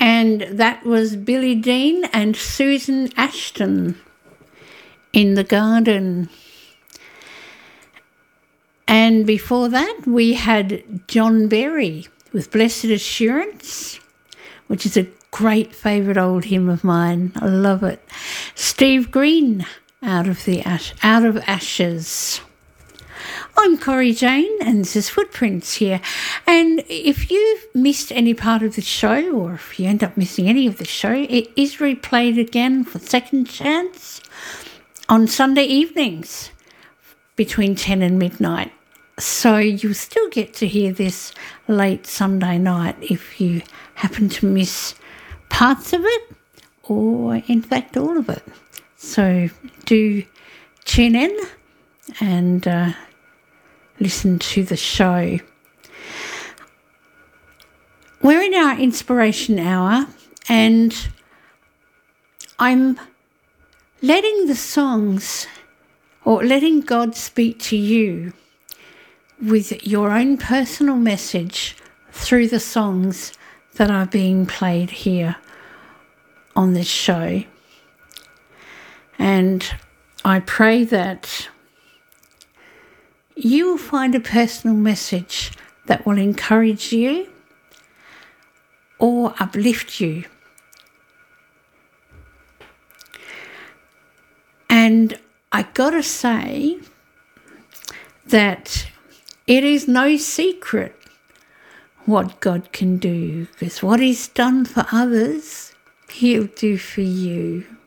And that was Billy Dean and Susan Ashton, In the Garden. And before that, we had John Berry with Blessed Assurance, which is a great favourite old hymn of mine. I love it. Steve Green, Out of Ashes. I'm Corrie Jane, and this is Footprints here. And if you've missed any part of the show, or if you end up missing any of the show, it is replayed again for Second Chance on Sunday evenings between 10 and midnight. So you'll still get to hear this late Sunday night if you happen to miss parts of it, or in fact all of it. So do tune in and listen to the show. We're in our inspiration hour, and I'm letting the songs, or letting God speak to you with your own personal message through the songs that are being played here on this show. And I pray that you will find a personal message that will encourage you or uplift you. And I gotta say that it is no secret what God can do, because what He's done for others, He'll do for you.